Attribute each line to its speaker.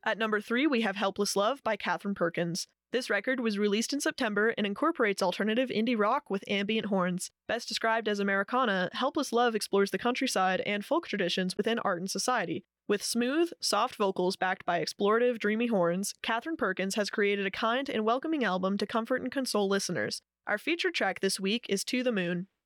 Speaker 1: At number 3, we have Helpless Love by Katherine Perkins. This record was released in September and incorporates alternative indie rock with ambient horns. Best described as Americana, Helpless Love explores the countryside and folk traditions within art and society. With smooth, soft vocals backed by explorative, dreamy horns, Katherine Perkins has created a kind and welcoming album to comfort and console listeners. Our featured track this week is To the Moon.